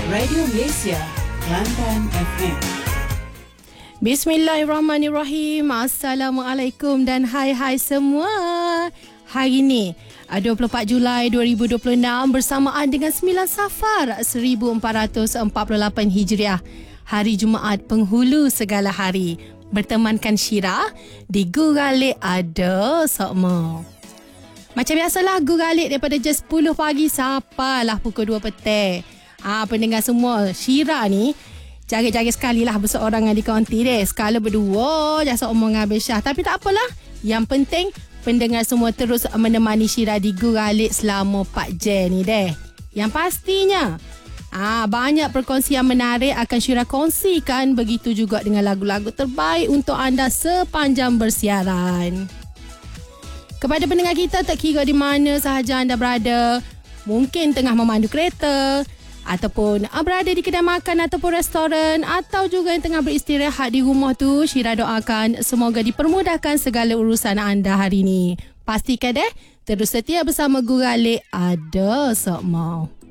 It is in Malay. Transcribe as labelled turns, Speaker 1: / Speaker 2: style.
Speaker 1: Radio Malaysia, Kelantan FM.
Speaker 2: Bismillahirrahmanirrahim. Assalamualaikum dan hai semua. Hari ni 24 Julai 2026 bersamaan dengan 9 Safar 1448 Hijriah. Hari Jumaat penghulu segala hari. Bertemankan Syirah di Guralik ada sokmo. Macam biasalah Guralik daripada jam 10 pagi sampailah pukul 2 petang. Pendengar semua, Syirah ni jaga-jaga sekali lah berseorangan di konti deh. Sekala berdua jasa omong dengan Syah. Tapi tak apalah. Yang penting pendengar semua terus menemani Syirah di Guralik selama 4 jam ni deh. Yang pastinya banyak perkongsian menarik akan Syirah kongsikan. Begitu juga dengan lagu-lagu terbaik untuk anda sepanjang bersiaran. Kepada pendengar kita, tak kira di mana sahaja anda berada, mungkin tengah memandu kereta, ataupun berada di kedai makan ataupun restoran, atau juga yang tengah beristirahat di rumah tu, Syirah doakan semoga dipermudahkan segala urusan anda hari ini. Pastikan terus setia bersama Guralik ada sokmo.